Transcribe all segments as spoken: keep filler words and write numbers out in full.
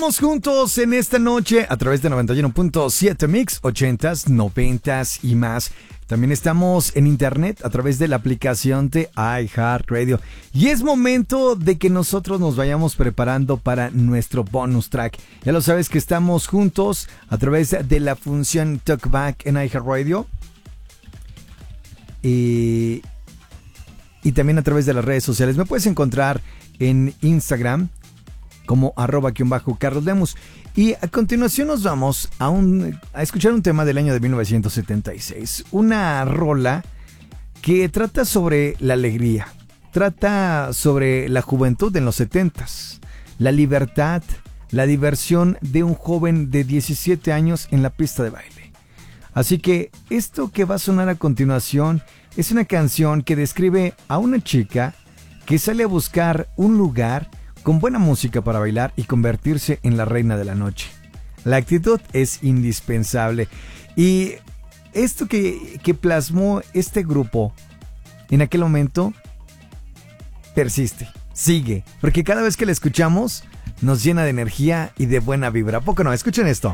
Estamos juntos en esta noche a través de noventa y uno punto siete Mix, ochentas, noventas y más. También estamos en internet a través de la aplicación de iHeartRadio. Y es momento de que nosotros nos vayamos preparando para nuestro bonus track. Ya lo sabes que estamos juntos a través de la función Talkback en iHeartRadio. Y, y también a través de las redes sociales. Me puedes encontrar en Instagram como arroba guión bajo Carlos Lemus. Y a continuación nos vamos a, un, a escuchar un tema del año de mil novecientos setenta y seis. Una rola que trata sobre la alegría. Trata sobre la juventud en los setentas. La libertad, la diversión de un joven de diecisiete años en la pista de baile. Así que esto que va a sonar a continuación es una canción que describe a una chica que sale a buscar un lugar con buena música para bailar y convertirse en la reina de la noche. La actitud es indispensable. Y esto que, que plasmó este grupo en aquel momento persiste, sigue. Porque cada vez que la escuchamos nos llena de energía y de buena vibra. ¿A poco no? Escuchen esto.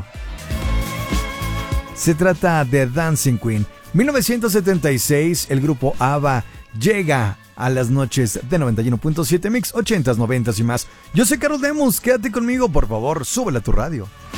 Se trata de Dancing Queen. mil novecientos setenta y seis, el grupo ABBA llega a las noches de noventa y uno punto siete Mix, ochentas, noventas y más. Yo soy Carlos Lemus, quédate conmigo, por favor, súbele a tu radio.